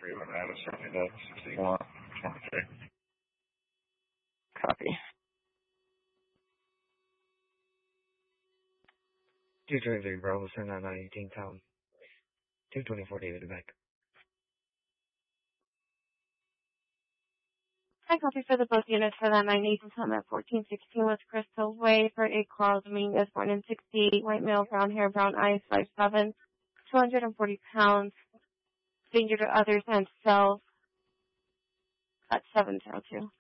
even add a 61. 23. Copy. 223 Bravo, send out 19 Town. 224 David back. I copy for the both units for that 918 Tom at 1416 West Crystal Way for a Carl Dominguez, born in 68, white male, brown hair, brown eyes, 5'7", 240 pounds, danger to others and self at 702.